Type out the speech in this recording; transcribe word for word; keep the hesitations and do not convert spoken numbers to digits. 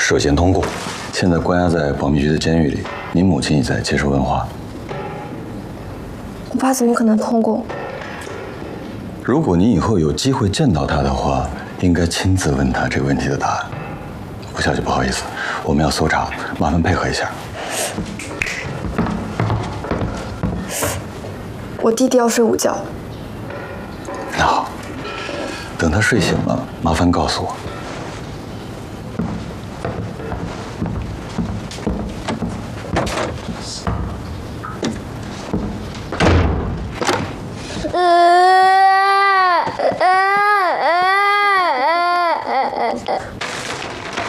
涉嫌通共，现在关押在保密局的监狱里。您母亲也在接受问话。 我爸怎么可能通共？ 如果您以后有机会见到他的话，应该亲自问他这个问题的答案。吴小姐，不好意思，我们要搜查，麻烦配合一下。 我弟弟要睡午觉。 那好，等他睡醒了，麻烦告诉我。